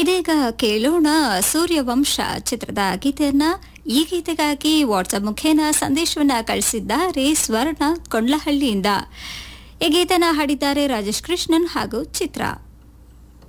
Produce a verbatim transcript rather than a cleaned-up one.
ಇದೀಗ ಕೇಳೋಣ ಸೂರ್ಯವಂಶ ಚಿತ್ರದ ಗೀತೆಯನ್ನ. ಈ ಗೀತೆಗಾಗಿ ವಾಟ್ಸ್ಆಪ್ ಮುಖೇನ ಸಂದೇಶವನ್ನ ಕಳಿಸಿದ್ದಾರೆ ಸ್ವರ್ಣ ಕೊಂಡ್ಲಹಳ್ಳಿಯಿಂದ. ಈ ಗೀತೆನ ಹಾಡಿದ್ದಾರೆ ರಾಜೇಶ್ ಕೃಷ್ಣನ್ ಹಾಗೂ ಚಿತ್ರ.